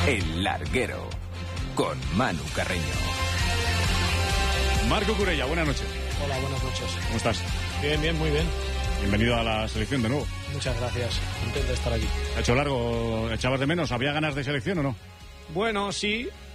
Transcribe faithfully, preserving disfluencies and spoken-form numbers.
El Larguero, con Manu Carreño. Marco Curella, buenas noches. Hola, buenas noches. ¿Cómo estás? Bien, bien, muy bien. Bienvenido a la selección de nuevo. Muchas gracias, contento de estar aquí. ¿Ha hecho largo? ¿Echabas de menos? ¿Había ganas de selección o no? Bueno, sí,